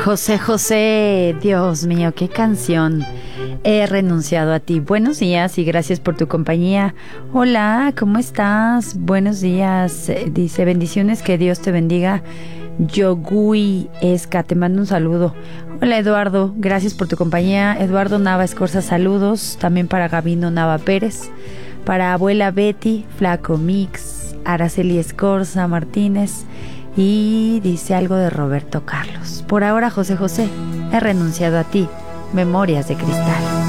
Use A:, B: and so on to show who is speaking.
A: José José, Dios mío, qué canción. He renunciado a ti. Buenos días y gracias por tu compañía. Hola, ¿cómo estás? Buenos días. Dice, bendiciones, que Dios te bendiga. Yogui Esca, te mando un saludo. Hola Eduardo, gracias por tu compañía. Eduardo Nava Escorza, saludos. También para Gabino Nava Pérez. Para abuela Betty, Flaco Mix, Araceli Escorza Martínez. Y dice algo de Roberto Carlos. Por ahora, José José, he renunciado a ti. Memorias de cristal.